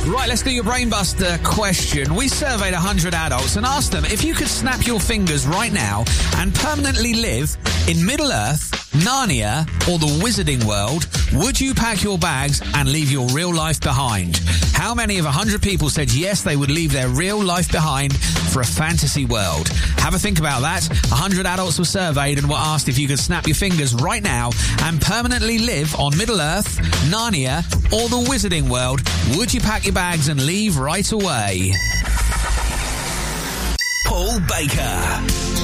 Right, let's do your Brainbuster question. We surveyed 100 adults and asked them if you could snap your fingers right now and permanently live in Middle-earth, Narnia, or the Wizarding World, would you pack your bags and leave your real life behind? How many of 100 people said yes, they would leave their real life behind for a fantasy world? Have a think about that. 100 adults were surveyed and were asked if you could snap your fingers right now and permanently live on Middle-earth, Narnia, or the Wizarding World. Would you pack your bags and leave right away? Paul Baker.